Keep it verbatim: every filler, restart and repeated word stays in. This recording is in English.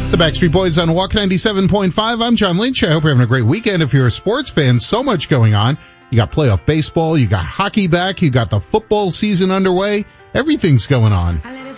The Backstreet Boys on Walk ninety-seven point five. I'm John Lynch. I hope you're having a great weekend. If you're a sports fan, so much going on. You got playoff baseball, you got hockey back, you got the football season underway. Everything's going on.